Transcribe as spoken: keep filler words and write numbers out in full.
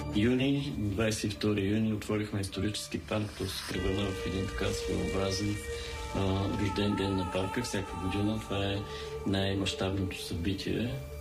юни, двадесет и втори юни, отворихме исторически парк, който се превърна в един така своеобразен рожден ден на парка всяка година. Това е най-мащабното събитие